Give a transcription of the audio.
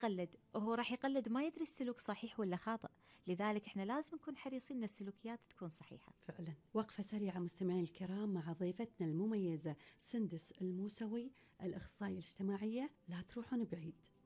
قلد، وهو راح يقلد ما يدري السلوك صحيح ولا خاطئ. لذلك احنا لازم نكون حريصين ان السلوكيات تكون صحيحة. فعلا. وقفة سريعة مستمعين الكرام مع ضيفتنا المميزة سندس الموسوي، الأخصائية الاجتماعية. لا تروحون بعيد.